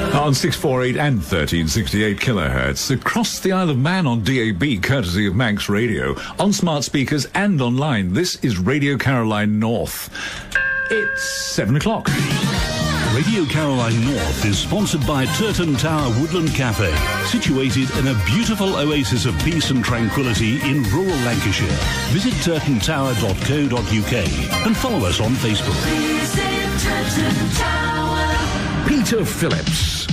On 648 and 1368 kilohertz across the Isle of Man on DAB, courtesy of Manx Radio, on smart speakers and online. This is Radio Caroline North. It's 7 o'clock. Radio Caroline North is sponsored by Turton Tower Woodland Cafe, situated in a beautiful oasis of peace and tranquility in rural Lancashire. Visit turtontower.co.uk and follow us on Facebook. Visit Turton Tower. Peter Phillips.